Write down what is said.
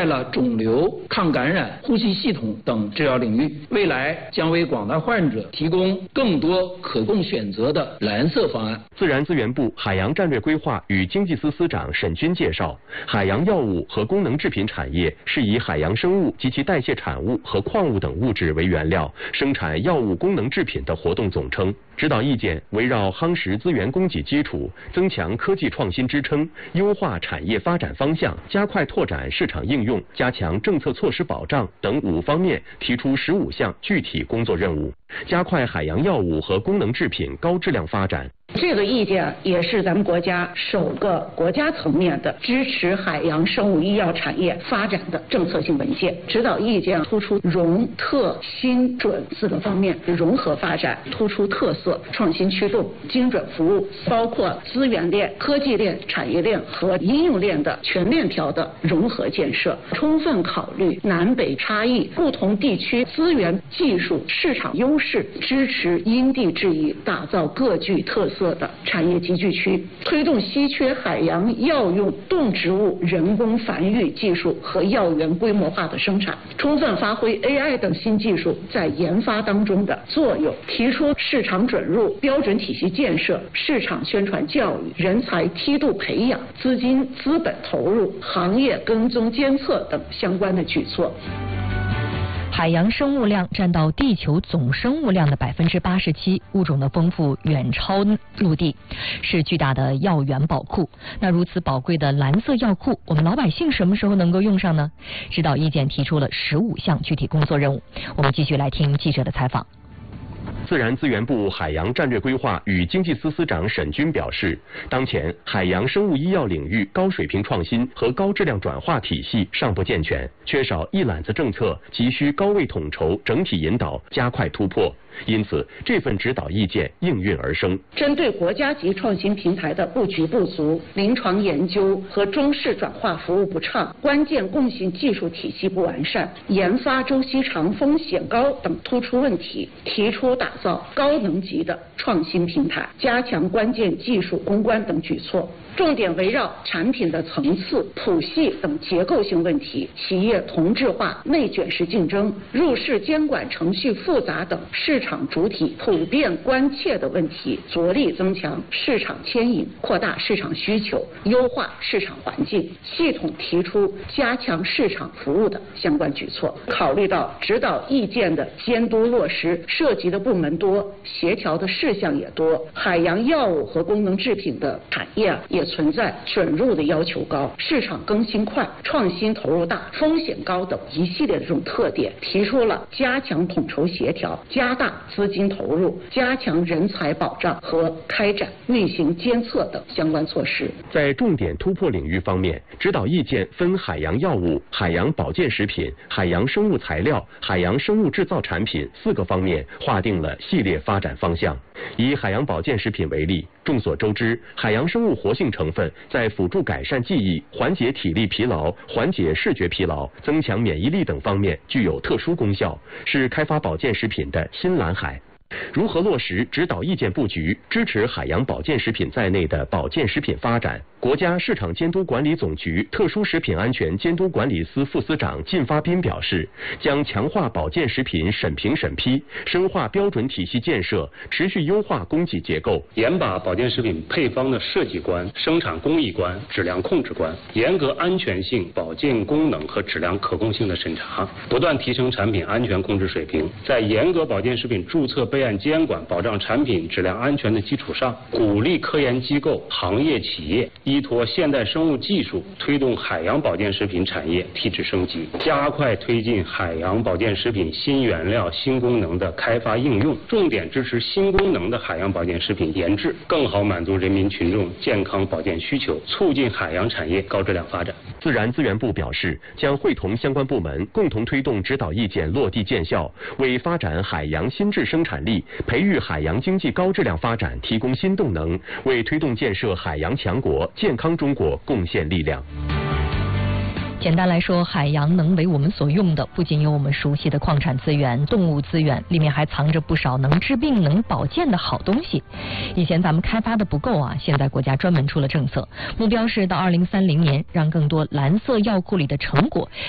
盖了肿瘤、抗感染、呼吸系统等治疗领域，未来将为广大患者提供更多可供选择的蓝色方案。 自然资源部海洋战略规划与经济司司长沈军介绍，海洋药物和功能制品产业是以海洋生物及其代谢产物和矿物等物质为原料，生产药物功能制品的活动总称。指导意见围绕夯实资源供给基础、增强科技创新支撑、优化产业发展方向、加快拓展市场应用、加强政策措施保障等5方面提出15项具体工作任务，加快海洋药物和功能制品高质量发展。 这个意见也是咱们国家首个国家层面的支持海洋生物医药产业发展的政策性文件。指导意见突出融、特、新、准4个方面融合发展，突出特色、创新驱动、精准服务，包括资源链、科技链、产业链和应用链的全链条的融合建设，充分考虑南北差异、不同地区资源、技术、市场优势，支持因地制宜，打造各具特色的产业集聚区，推动稀缺海洋药用动植物人工繁育技术和药源规模化的生产，充分发挥 AI 等新技术在研发当中的作用，提出市场准入、标准体系建设、市场宣传教育、人才梯度培养、资金资本投入、行业跟踪监测等相关的举措。 海洋生物量占到地球总生物量的87%，物种的丰富远超陆地，是巨大的药源宝库。那如此宝贵的蓝色药库，我们老百姓什么时候能够用上呢？指导意见提出了15项具体工作任务。我们继续来听记者的采访。 自然资源部海洋战略规划与经济司司长沈军表示，当前海洋生物医药领域高水平创新和高质量转化体系尚不健全，缺少一揽子政策，急需高位统筹、整体引导，加快突破。因此，这份指导意见应运而生。 针对国家级创新平台的布局不足、临床研究和中试转化服务不畅、关键共性技术体系不完善、研发周期长、风险高等突出问题，提出打造高能级的创新平台，加强关键技术攻关等举措。重点围绕产品的层次、谱系等结构性问题，企业同质化、内卷式竞争、入市监管程序复杂等市场主体普遍关切的问题，着力增强市场牵引，扩大市场需求，优化市场环境，系统提出加强市场服务的相关举措。考虑到指导意见的监督落实涉及的部门多，协调的事项也多，海洋药物和功能制品的产业也存在准入的要求高、市场更新快、创新投入大、风险高等一系列的这种特点，提出了加强统筹协调、加大资金投入、加强人才保障和开展运行监测等相关措施。 在重点突破领域方面，指导意见分海洋药物、海洋保健食品、海洋生物材料、海洋生物制造产品4个方面划定了系列发展方向。以海洋保健食品为例，众所周知，海洋生物活性成分在辅助改善记忆、缓解体力疲劳、缓解视觉疲劳、增强免疫力等方面具有特殊功效，是开发保健食品的新蓝海。如何落实指导意见布局，支持海洋保健食品在内的保健食品发展？国家市场监督管理总局特殊食品安全监督管理司副司长靳发斌表示，将强化保健食品审评审批，深化标准体系建设，持续优化供给结构， 严把保健食品配方的设计关、生产工艺关、质量控制关，严格安全性、保健功能和质量可控性的审查，不断提升产品安全控制水平。在严格保健食品注册备案监管、保障产品质量安全的基础上，鼓励科研机构、行业企业依托现代生物技术，推动海洋保健食品产业提质升级，加快推进海洋保健食品新原料、新功能的开发应用，重点支持新功能的海洋保健食品研制，更好满足人民群众健康保健需求，促进海洋产业高质量发展。 自然资源部表示，将会同相关部门共同推动指导意见落地见效，为发展海洋新质生产力、培育海洋经济高质量发展提供新动能，为推动建设海洋强国、健康中国贡献力量。 简单来说，海洋能为我们所用的不仅有我们熟悉的矿产资源、动物资源，里面还藏着不少能治病、能保健的好东西。以前咱们开发的不够啊，现在国家专门出了政策，目标是到2030年，让更多蓝色药库里的成果